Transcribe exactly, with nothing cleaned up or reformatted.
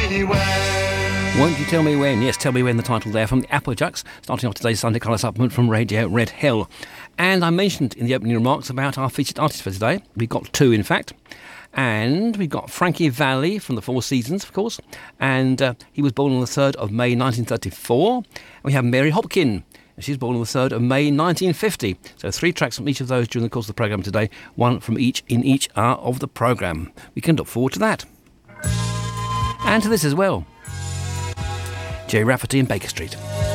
me when. Won't You Tell Me When? Yes, Tell Me When, the title there from the Applejacks, starting off today's Sunday Colour Supplement from Radio Red Hill. And I mentioned in the opening remarks about our featured artist for today. We've got two, in fact. And we've got Frankie Valli from the Four Seasons, of course. And uh, he was born on the third of May nineteen thirty-four. We have Mary Hopkin. She's born on the third of May nineteen fifty. So three tracks from each of those during the course of the programme today. One from each in each hour of the programme. We can look forward to that. And to this as well. Jay Rafferty and Baker Street.